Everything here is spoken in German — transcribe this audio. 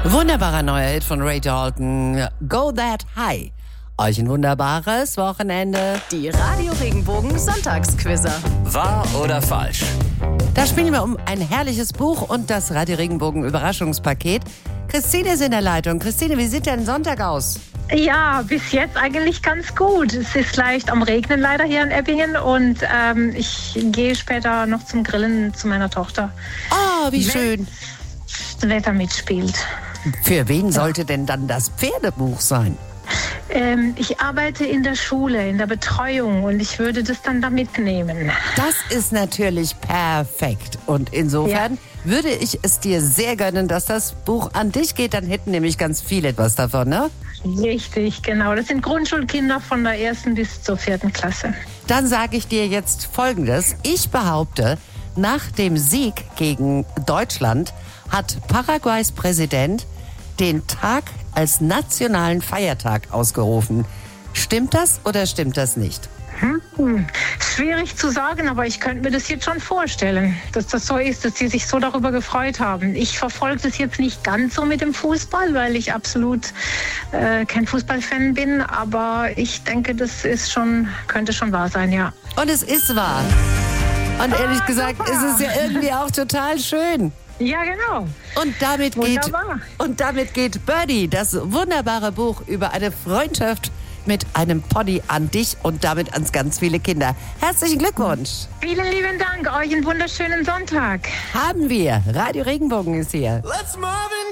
Wunderbarer neuer Hit von Ray Dalton, Go That High. Euch ein wunderbares Wochenende. Die Radio Regenbogen Sonntagsquizzer. Wahr oder falsch? Da spielen wir um ein herrliches Buch und das Radio Regenbogen Überraschungspaket. Christine ist in der Leitung. Christine, wie sieht denn Sonntag aus? Ja, bis jetzt eigentlich ganz gut. Es ist leicht am Regnen leider hier in Eppingen und ich gehe später noch zum Grillen zu meiner Tochter. Oh, wie schön. Das Wetter mitspielt. Für wen sollte denn dann das Pferdebuch sein? Ich arbeite in der Schule, in der Betreuung und ich würde das dann da mitnehmen. Das ist natürlich perfekt. Und insofern würde ich es dir sehr gönnen, dass das Buch an dich geht. Dann hätten nämlich ganz viele etwas davon, ne? Richtig, genau. Das sind Grundschulkinder von der 1. bis zur 4. Klasse. Dann sage ich dir jetzt Folgendes. Ich behaupte, nach dem Sieg gegen Deutschland hat Paraguays Präsident den Tag als nationalen Feiertag ausgerufen. Stimmt das oder stimmt das nicht? Schwierig zu sagen, aber ich könnte mir das jetzt schon vorstellen, dass das so ist, dass sie sich so darüber gefreut haben. Ich verfolge das jetzt nicht ganz so mit dem Fußball, weil ich absolut kein Fußballfan bin, aber ich denke, das ist könnte schon wahr sein, ja. Und es ist wahr. Und ehrlich gesagt ist es ja irgendwie auch total schön. Ja, genau. Und damit geht Birdie, das wunderbare Buch über eine Freundschaft mit einem Pony, an dich und damit an ganz viele Kinder. Herzlichen Glückwunsch. Vielen lieben Dank. Euch einen wunderschönen Sonntag. Haben wir. Radio Regenbogen ist hier. Let's Marvin